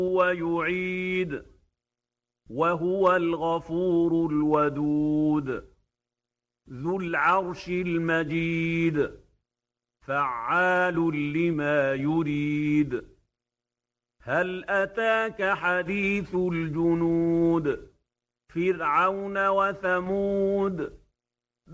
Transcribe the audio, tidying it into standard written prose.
ويعيد وهو الغفور الودود ذو العرش المجيد فعال لما يريد هل أتاك حديث الجنود فرعون وثمود